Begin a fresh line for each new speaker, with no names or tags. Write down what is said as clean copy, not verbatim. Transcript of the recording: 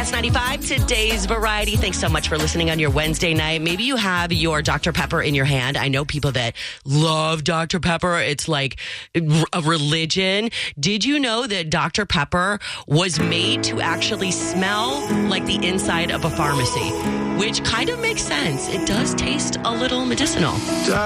Class 95, today's variety. Thanks so much for listening on your Wednesday night. Maybe you have your Dr. Pepper in your hand. I know people that love Dr. Pepper. It's like a religion. Did you know that Dr. Pepper was made to actually smell like the inside of a pharmacy? Which kind of makes sense. It does taste a little medicinal.